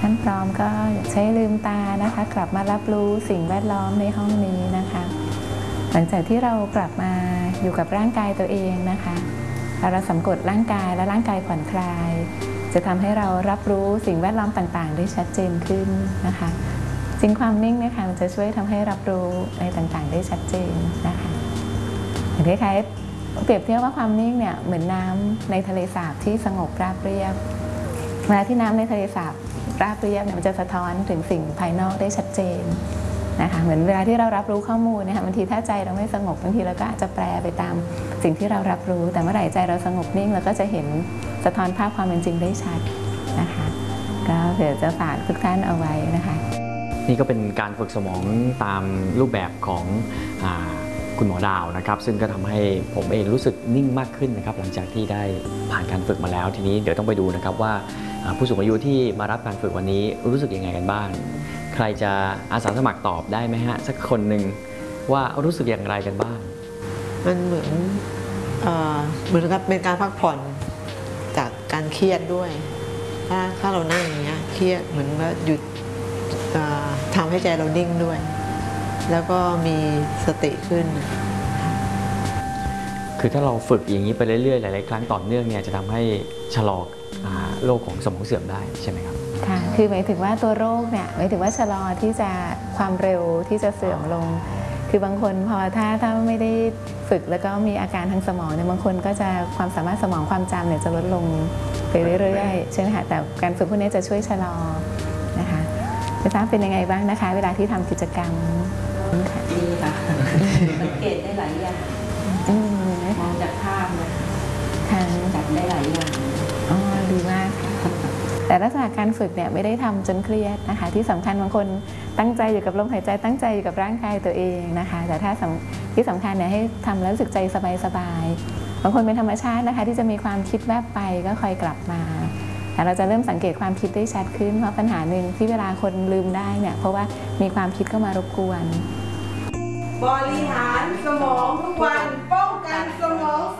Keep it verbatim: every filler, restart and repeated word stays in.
ท่านพร้อมก็ใช้ลืมตานะคะกลับมารับรู้สิ่งแวดล้อมในห้องนี้นะคะหลังจากที่เรากลับมาอยู่กับร่างกายตัวเองนะคะเราสำรวจร่างกายและร่างกายผ่อนคลายจะทำให้เรารับรู้สิ่งแวดล้อมต่างๆได้ชัดเจนขึ้นนะคะสิ่งความนิ่งนะคะมันจะช่วยทำให้รับรู้อะไรต่างๆได้ชัดเจนนะคะอย่างคล้ายๆเปรียบเทียบว่าความนิ่งเนี่ยเหมือนน้ำในทะเลสาบที่สงบราบเรียบเวลาที่น้ำในทะเลสาบราบเรียบเนี่ยมันจะสะท้อนถึงสิ่งภายนอกได้ชัดเจนนะคะเหมือนเวลาที่เรารับรู้ข้อมูลนะคะบางทีถ้าใจเราไม่สงบบางทีเราก็อาจจะแปลไปตามสิ่งที่เรารับรู้แต่เมื่อไหร่ใจเราสงบนิ่งเราก็จะเห็นสะท้อนภาพความเป็นจริงได้ชัดนะคะก็เดี๋ยวจะฝากทุกท่านเอาไว้นะคะนี่ก็เป็นการฝึกสมองตามรูปแบบของอ่าคุณหมอดาวนะครับซึ่งก็ทำให้ผมเองรู้สึกนิ่งมากขึ้นนะครับหลังจากที่ได้ผ่านการฝึกมาแล้วทีนี้เดี๋ยวต้องไปดูนะครับว่าผู้สูงอายุที่มารับการฝึกวันนี้รู้สึกยังไงกันบ้างใครจะอาสาสมัครตอบได้ไหมฮะสักคนหนึ่งว่ารู้สึกอย่างไรกันบ้างมันเหมือนเหมือนกับเป็นการพักผ่อนจากการเครียดด้วยถ้าถ้าเรานั่งอย่างเงี้ยเครียดเหมือนว่าหยุดทำให้ใจเรานิ่งด้วยแล้วก็มีสติขึ้นคือถ้าเราฝึกอย่างนี้ไปเรื่อยๆหลายๆครั้งต่อเนื่องเนี่ยจะทำให้ชะลอโรคของสมองเสื่อมได้ใช่ไหมครับค่ะคือหมายถึงว่าตัวโรคเนี่ยหมายถึงว่าชะลอที่จะความเร็วที่จะเสื่อมลงคือบางคนพอถ้าถ้าไม่ได้ฝึกแล้วก็มีอาการทางสมองเนี่ยบางคนก็จะความสามารถสมองความจำเนี่ยจะลดลงไปเรื่อยๆใช่ไหมคะแต่การฝึกพวกนี้จะช่วยชะลอนะคะไม่ทราบเป็นยังไงบ้างนะคะเวลาที่ทำกิจกรรมดีค่ะสังเกตได้หลายอย่างมองจากภาพเลยจับได้หลายอย่างอ๋อดีมากค่ะแต่ลักษณะการฝึกเนี่ยไม่ได้ทำจนเครียดนะคะที่สำคัญบางคนตั้งใจอยู่กับลมหายใจตั้งใจอยู่กับร่างกายตัวเองนะคะแต่ถ้าที่สำคัญเนี่ยให้ทำแล้วรู้สึกใจสบายๆบางคนเป็นธรรมชาตินะคะที่จะมีความคิดแวบไปก็คอยกลับมาแต่เราจะเริ่มสังเกตความคิดได้ชัดขึ้นเพราะปัญหาหนึ่งที่เวลาคนลืมได้เนี่ยเพราะว่ามีความคิดเข้ามารบกวนบริหารสมองทุกวันป้องกันสมอง